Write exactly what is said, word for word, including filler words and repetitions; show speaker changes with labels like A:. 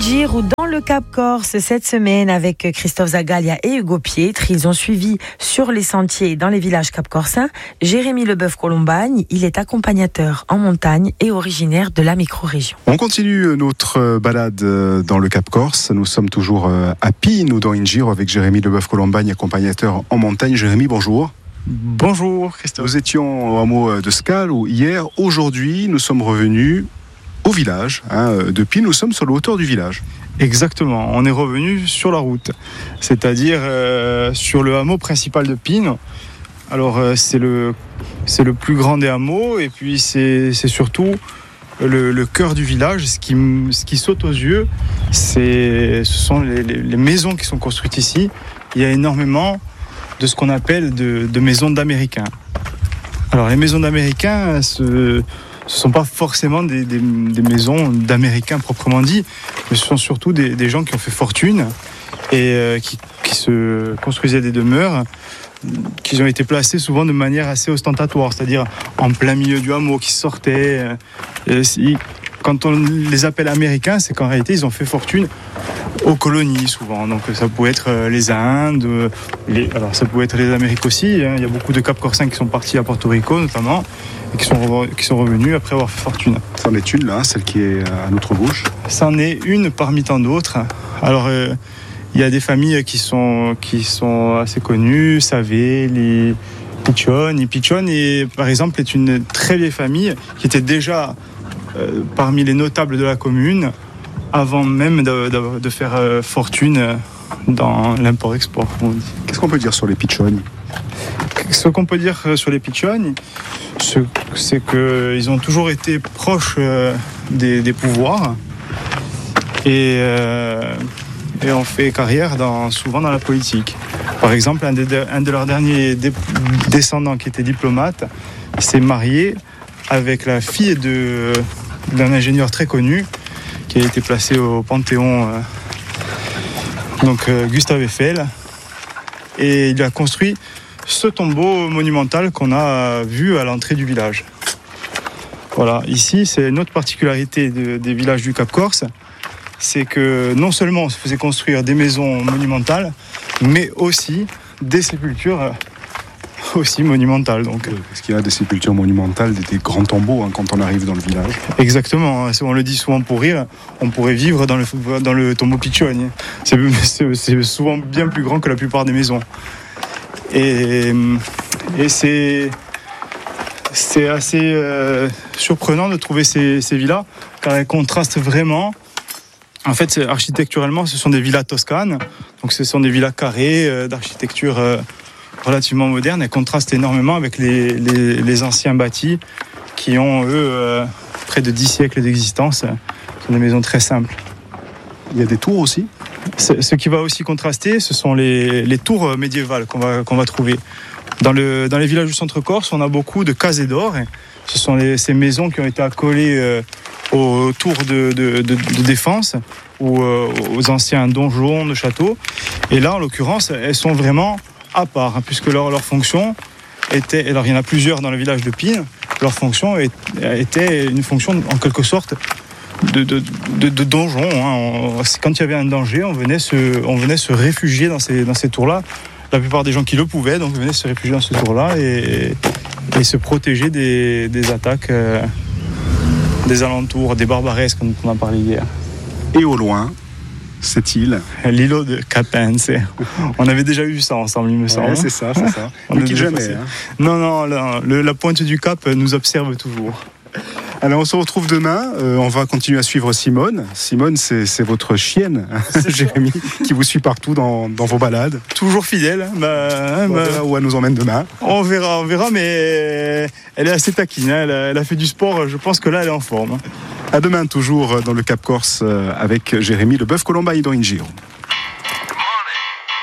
A: Giro dans le Cap Corse cette semaine avec Christophe Zagalia et Hugo Pietre. Ils ont suivi sur les sentiers dans les villages cap-corsins Jérémy Leboeuf-Colombagne. Il est accompagnateur en montagne et originaire de la micro-région.
B: On continue notre balade dans le Cap Corse. Nous sommes toujours à Pine ou dans Ingiro avec Jérémy Leboeuf-Colombagne, accompagnateur en montagne. Jérémy, bonjour.
C: Bonjour Christophe.
B: Nous étions au hameau de Scalo hier. Aujourd'hui, nous sommes revenus au village hein, de Pine. Nous sommes sur la hauteur du village.
C: Exactement, on est revenu sur la route, c'est-à-dire euh, sur le hameau principal de Pine. Alors euh, c'est, le, c'est le plus grand des hameaux et puis c'est, c'est surtout le, le cœur du village. Ce qui, ce qui saute aux yeux, c'est, ce sont les, les, les maisons qui sont construites ici. Il y a énormément de ce qu'on appelle de, de maisons d'Américains. Alors les maisons d'Américains, ce ce ne sont pas forcément des, des, des maisons d'Américains proprement dit, mais ce sont surtout des, des gens qui ont fait fortune et euh, qui, qui se construisaient des demeures qui ont été placées souvent de manière assez ostentatoire, c'est-à-dire en plein milieu du hameau, qui sortaient. Euh, si, quand on les appelle Américains, c'est qu'en réalité, ils ont fait fortune aux colonies souvent. Donc ça pouvait être les Indes, les, alors ça pouvait être les Amériques aussi. Hein. Il y a beaucoup de Cap-Corsins qui sont partis à Porto Rico notamment et qui sont, qui sont revenus après avoir fait fortune.
B: C'en est une là, celle qui est à notre gauche.
C: C'en est une parmi tant d'autres. Alors euh, il y a des familles qui sont, qui sont assez connues, Savé, les Piccioni. Piccioni, par exemple, est une très vieille famille qui était déjà euh, parmi les notables de la commune avant même de, de, de faire euh, fortune dans l'import-export.
B: Qu'est-ce qu'on peut dire sur les Piccioni ?
C: Ce qu'on peut dire sur les Piccioni, c'est qu'ils ont toujours été proches euh, des, des pouvoirs et, euh, et ont fait carrière dans, souvent dans la politique. Par exemple, un de, un de leurs derniers dé, descendants qui était diplomate s'est marié avec la fille de, d'un ingénieur très connu qui a été placé au Panthéon, euh, donc euh, Gustave Eiffel, et il a construit ce tombeau monumental qu'on a vu à l'entrée du village. Voilà, ici c'est une autre particularité de, des villages du Cap Corse, c'est que non seulement on se faisait construire des maisons monumentales, mais aussi des sépultures aussi monumentales. Donc.
B: Oui, parce qu'il y a des sépultures monumentales, des, des grands tombeaux hein, quand on arrive dans le village.
C: Exactement, on le dit souvent pour rire, on pourrait vivre dans le, dans le tombeau Piccioni. C'est, c'est, c'est souvent bien plus grand que la plupart des maisons. Et, et c'est, c'est assez euh, surprenant de trouver ces, ces villas, car elles contrastent vraiment. En fait, c'est, architecturalement, ce sont des villas toscanes, donc ce sont des villas carrées euh, d'architecture euh, relativement moderne. Elles contrastent énormément avec les, les, les anciens bâtis qui ont, eux, euh, près de dix siècles d'existence. Ce sont des maisons très simples.
B: Il y a des tours aussi ?
C: Ce, ce qui va aussi contraster, ce sont les, les tours médiévales qu'on va, qu'on va trouver. Dans, le, dans les villages du centre-Corse, on a beaucoup de cases d'or. Ce sont les, ces maisons qui ont été accolées euh, aux tours de, de, de, de défense ou euh, aux anciens donjons de châteaux. Et là, en l'occurrence, elles sont vraiment à part, hein, puisque leur, leur fonction était, alors il y en a plusieurs dans le village de Pine, leur fonction était une fonction en quelque sorte de, de, de, de donjon. Hein. Quand il y avait un danger, on venait se, on venait se réfugier dans ces, dans ces tours-là. La plupart des gens qui le pouvaient, donc venaient se réfugier dans ce tour-là et, et se protéger des, des attaques euh, des alentours, des barbaresques, comme on en a parlé hier.
B: Et au loin, cette île,
C: l'îlot de Capense. On avait déjà vu ça ensemble, il me semble.
B: Ouais, c'est ça, c'est ça. On ne quitte jamais. Hein.
C: Non, non, la, le, la pointe du Cap nous observe toujours.
B: Alors on se retrouve demain, euh, on va continuer à suivre Simone. Simone, c'est, c'est votre chienne, hein, c'est Jérémy, qui vous suit partout dans, dans vos balades.
C: Toujours fidèle. Bah,
B: on
C: bah,
B: verra où elle nous emmène demain.
C: On verra, on verra, mais elle est assez taquine. Hein, elle, a, elle a fait du sport, je pense que là elle est en forme.
B: À demain, toujours dans le Cap Corse avec Jérémy Leboeuf-Colombagne dans Ingiro.